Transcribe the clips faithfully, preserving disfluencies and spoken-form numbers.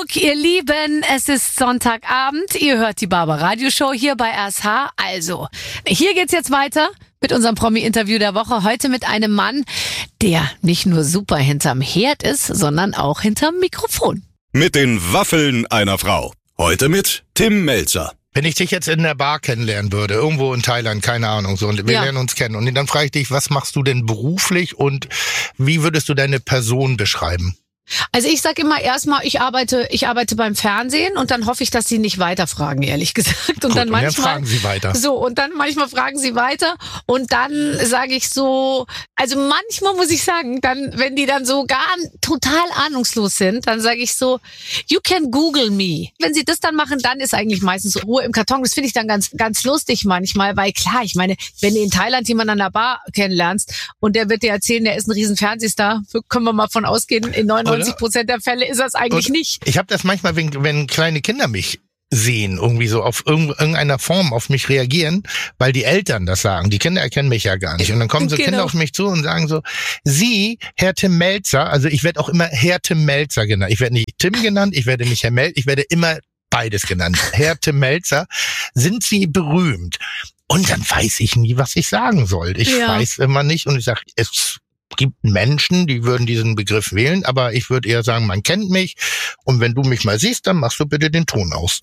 Hamburg, ihr Lieben, es ist Sonntagabend, ihr hört die Barber Radio Show hier bei R S H. Also, hier geht's jetzt weiter mit unserem Promi-Interview der Woche. Heute mit einem Mann, der nicht nur super hinterm Herd ist, sondern auch hinterm Mikrofon. Mit den Waffeln einer Frau. Heute mit Tim Melzer. Wenn ich dich jetzt in der Bar kennenlernen würde, irgendwo in Thailand, keine Ahnung, so, und wir Ja. lernen uns kennen, und dann frage ich dich, was machst du denn beruflich und wie würdest du deine Person beschreiben? Also ich sag immer erstmal, ich arbeite, ich arbeite beim Fernsehen und dann hoffe ich, dass sie nicht weiterfragen, ehrlich gesagt. Und Gut, dann und dann manchmal fragen sie weiter. So, und dann manchmal fragen sie weiter und dann sage ich so, also manchmal muss ich sagen, dann, wenn die dann so gar total ahnungslos sind, dann sage ich so, you can Google me. Wenn sie das dann machen, dann ist eigentlich meistens so Ruhe im Karton. Das finde ich dann ganz, ganz lustig manchmal, weil klar, ich meine, wenn du in Thailand jemanden an der Bar kennenlernst und der wird dir erzählen, der ist ein riesen Fernsehstar, können wir mal von ausgehen, in neunundneunzig Prozent der Fälle ist das eigentlich Und nicht. Ich habe das manchmal, wenn, wenn kleine Kinder mich sehen, irgendwie so auf irgendeiner Form auf mich reagieren, weil die Eltern das sagen. Die Kinder erkennen mich ja gar nicht. Und dann kommen so Genau. Kinder auf mich zu und sagen so, Sie, Herr Tim Melzer, also ich werde auch immer Herr Tim Melzer genannt. Ich werde nicht Tim genannt, ich werde nicht Herr Melzer, ich werde immer beides genannt. Herr Tim Melzer, sind Sie berühmt? Und dann weiß ich nie, was ich sagen soll. Ich Ja. weiß immer nicht und ich sage, es gibt Menschen, die würden diesen Begriff wählen, aber ich würde eher sagen, man kennt mich und wenn du mich mal siehst, dann machst du bitte den Ton aus.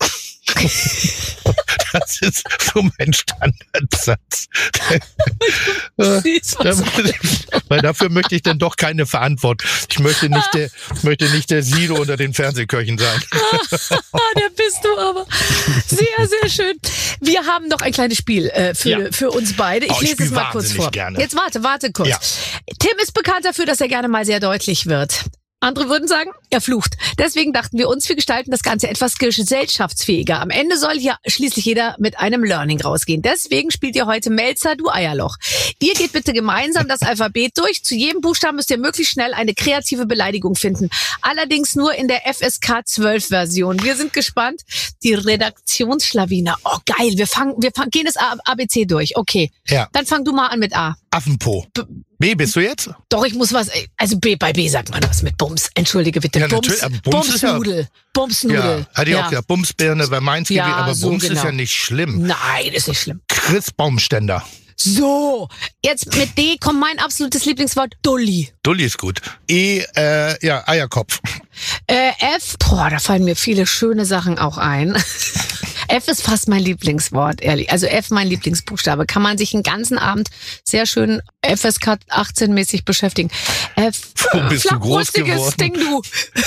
Das ist so mein Standardsatz. Süß, was Weil dafür möchte ich dann doch keine Verantwortung. Ich möchte nicht der, möchte nicht der Sido unter den Fernsehköchen sein. Ah, der bist du aber. Sehr, sehr schön. Wir haben noch ein kleines Spiel äh, für, Ja. für uns beide. Ich Oh, ich lese es spiel mal kurz wahnsinnig vor. gerne. Jetzt warte, warte kurz. Ja. Tim ist bekannt dafür, dass er gerne mal sehr deutlich wird. Andere würden sagen, er flucht. Deswegen dachten wir uns, wir gestalten das Ganze etwas gesellschaftsfähiger. Am Ende soll hier schließlich jeder mit einem Learning rausgehen. Deswegen spielt ihr heute Melzer, du Eierloch. Ihr geht bitte gemeinsam das Alphabet durch. Zu jedem Buchstaben müsst ihr möglichst schnell eine kreative Beleidigung finden. Allerdings nur in der F S K zwölf Version. Wir sind gespannt. Die Redaktionsschlawiner. Oh geil, wir fangen, wir fangen, gehen das A B C durch. Okay. Ja. Dann fang du mal an mit A. Affenpo. B, bist du jetzt? Doch, ich muss was, also B, bei B sagt man was mit Bums. Entschuldige bitte. Ja, Bums, natürlich, aber Bums ist ja- Bumsnudel. Bumsnudel. Ja, hatte ich auch gesagt. Bumsbirne bei Mainz Ja, gewesen, aber so Bums genau. ist ja nicht schlimm. Nein, ist nicht schlimm. Chris Baumständer. So, jetzt mit D kommt mein absolutes Lieblingswort, Dulli. Dulli ist gut. E, äh, ja, Eierkopf. Äh, F, boah, da fallen mir viele schöne Sachen auch ein. F ist fast mein Lieblingswort, ehrlich. Also F mein Lieblingsbuchstabe. Kann man sich den ganzen Abend sehr schön F S K achtzehn mäßig beschäftigen. F, Wo bist du groß flachbrustiges geworden? Ding, du.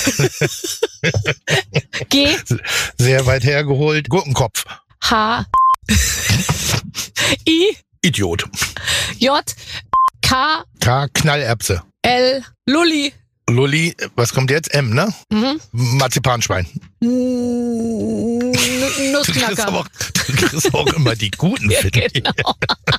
G, Sehr weit hergeholt. Gurkenkopf. H, I, Idiot. J, K, K, Knallerbse. L, Lulli. Lulli, was kommt jetzt? M, ne? Mhm. Marzipanschwein. N- Du kriegst, Nussknacker. aber, du kriegst auch immer die guten, Ja, finde ich. genau.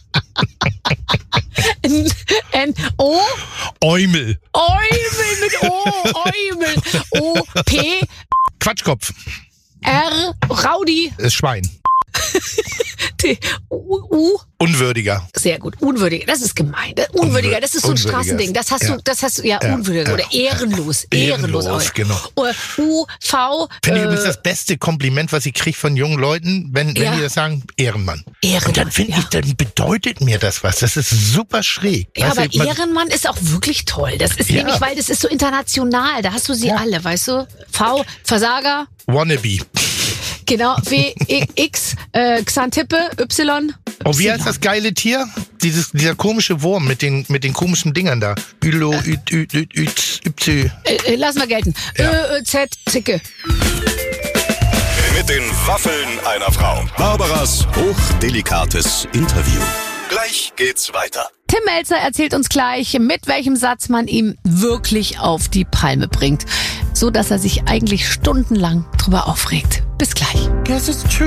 N, N, O, Eumel. Eumel mit O, Eumel. O, P, Quatschkopf. R, Raudi. Ist Schwein. T, U, U. Unwürdiger. Sehr gut. Unwürdiger. Das ist gemein. Das- Unwürdiger, das ist so ein Unwürdiger. Straßending. Das hast Ja. du, das hast du, ja, Ja. unwürdiger Ja. oder ehrenlos. Ehrenlos. Ehrenlos, auch. genau. Oder U, V, Finde ich äh, übrigens das beste Kompliment, was ich kriege von jungen Leuten, wenn, wenn Ja. die das sagen, Ehrenmann. Ehrenmann, Und dann finde ja. ich, dann bedeutet mir das was. Das ist super schräg. Ja, Weißt aber du, man- Ehrenmann ist auch wirklich toll. Das ist Ja. nämlich, weil das ist so international. Da hast du sie Ja. alle, weißt du? V, Versager, Wannabe. genau, W, E, X, äh, Xantippe, Y. Oh, wie heißt das geile Tier? Dieses, dieser komische Wurm mit den, mit den komischen Dingern da. Ülo, Ü, Ü, Ü, Ü, Ü, Äh, äh, lass mal gelten. Ja. Ö, Ö, Z, Zicke. Mit den Waffeln einer Frau. Barbaras hochdelikates Interview. Gleich geht's weiter. Tim Melzer erzählt uns gleich, mit welchem Satz man ihm wirklich auf die Palme bringt. So dass er sich eigentlich stundenlang drüber aufregt. Bis gleich. Guess it's true.